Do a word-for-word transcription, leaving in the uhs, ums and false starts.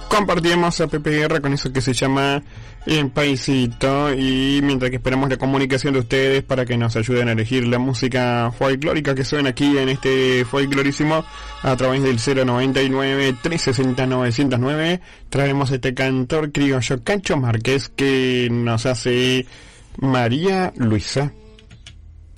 compartimos a Pepe Guerra con eso que se llama En Paisito, y mientras que esperamos la comunicación de ustedes para que nos ayuden a elegir la música folclórica que suena aquí en este folclorísimo a través del cero noventa y nueve, trescientos sesenta, novecientos nueve, traemos este cantor criollo Cacho Márquez que nos hace María Luisa.